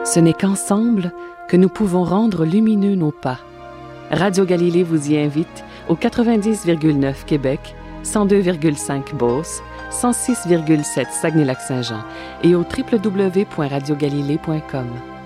Ce n'est qu'ensemble que nous pouvons rendre lumineux nos pas. Radio Galilée vous y invite au 90,9 Québec, 102,5 Beauce, 106,7 Saguenay-Lac-Saint-Jean et au www.radiogalilée.com.